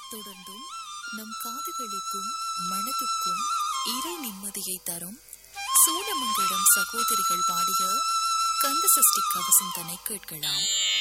தொடர்ந்தும் நம் காதுகளுக்கும் மனதுக்கும் இறை நிம்மதியை தரும் சூடமங்கலம் சகோதரிகள் பாடிய கந்த சஷ்டி கவசம் தன்னை கேட்கலாம்.